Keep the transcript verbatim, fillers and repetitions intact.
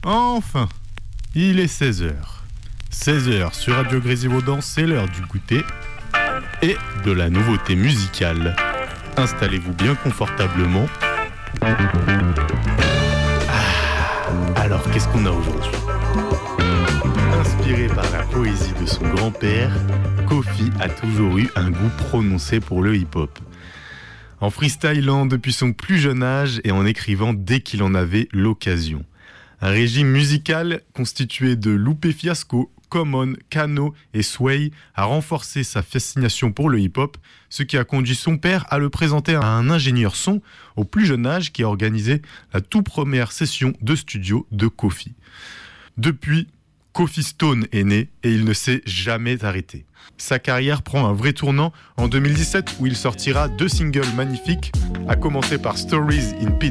Enfin, il est seize heures. seize heures sur Radio Grésivaudan, c'est l'heure du goûter et de la nouveauté musicale. Installez-vous bien confortablement. Ah, alors, qu'est-ce qu'on a aujourd'hui ? Inspiré par la poésie de son grand-père, Kofi a toujours eu un goût prononcé pour le hip-hop. En freestylant depuis son plus jeune âge et en écrivant dès qu'il en avait l'occasion. Un régime musical constitué de Lupe Fiasco, Common, Kano et Sway a renforcé sa fascination pour le hip-hop, ce qui a conduit son père à le présenter à un ingénieur son au plus jeune âge qui a organisé la toute première session de studio de Kofi. Depuis, Kofi Stone est né et il ne s'est jamais arrêté. Sa carrière prend un vrai tournant en deux mille dix-sept où il sortira deux singles magnifiques, à commencer par Stories in P